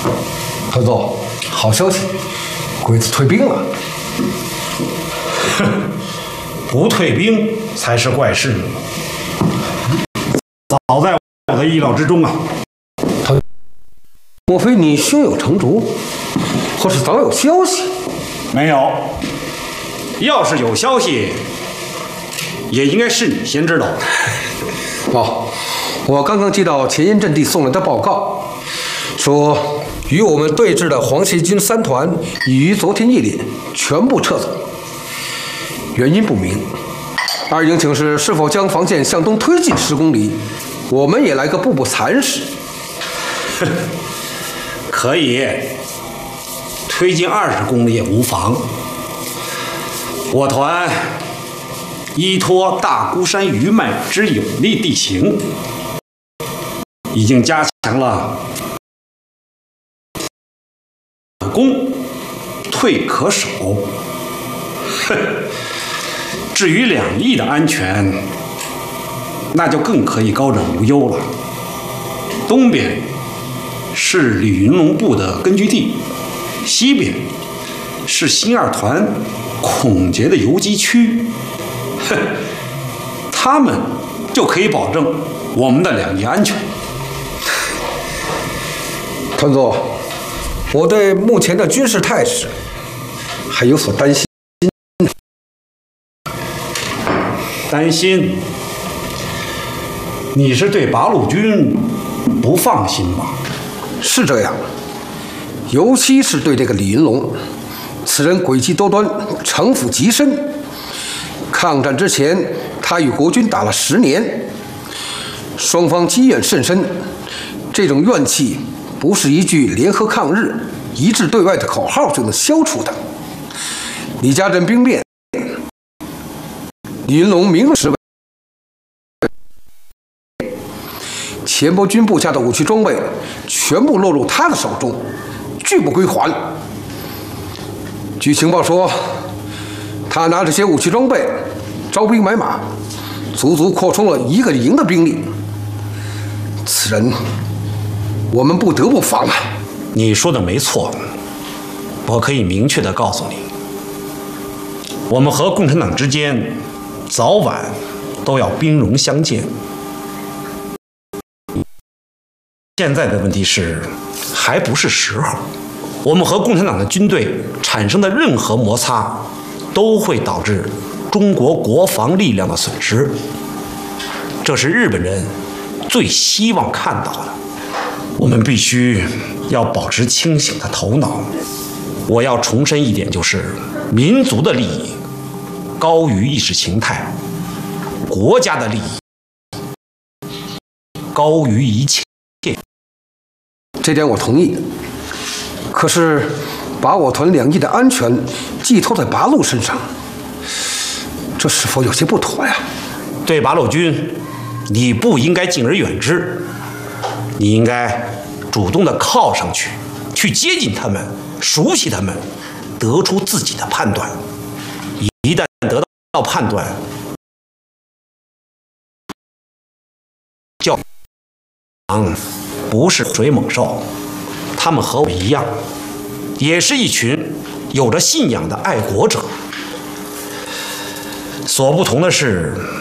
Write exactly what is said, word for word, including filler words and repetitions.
团总，好消息，鬼子退兵了。 哼，不退兵才是怪事呢。早在我的意料之中啊。 团，莫非你胸有成竹，或是早有消息？ 没有。要是有消息，也应该是你先知道的。 哦，我刚刚接到前沿阵地送来的报告，说与我们对峙的皇协军三团已于昨天夜里全部撤走，原因不明。二营请示是否将防线向东推进十公里，我们也来个步步蚕食。 可以，推进二十公里也无妨。我团依托大孤山余脉之有利地形，已经加强了攻，退可守。哼，至于两翼的安全，那就更可以高枕无忧了。东边是李云龙部的根据地，西边是新二团孔杰的游击区。哼，他们就可以保证我们的两翼安全。 团总，我对目前的军事态势还有所担心。 担心？你是对八路军不放心吗？ 是这样，尤其是对这个李云龙，此人诡计多端，城府极深。抗战之前，他与国军打了十年，双方积怨甚深。这种怨气不是一句联合抗日、一致对外的口号就能消除的。李家镇兵变，李云龙明示为前波军部下的武器装备全部落入他的手中，拒不归还。据情报说，他拿这些武器装备招兵买马，足足扩充了一个营的兵力。此人，我们不得不防啊！ 你说的没错，我可以明确地告诉你，我们和共产党之间早晚都要兵戎相见。现在的问题是，还不是时候。我们和共产党的军队产生的任何摩擦，都会导致中国国防力量的损失。这是日本人最希望看到的。我们必须要保持清醒的头脑。我要重申一点，就是民族的利益高于意识形态，国家的利益高于一切。 这点我同意。可是，把我团两翼的安全寄托在八路身上，这是否有些不妥呀？ 对八路军，你不应该敬而远之，你应该主动地靠上去，去接近他们，熟悉他们，得出自己的判断。一旦得到判断，叫嗯，不是水猛兽，他们和我一样，也是一群有着信仰的爱国者。所不同的是，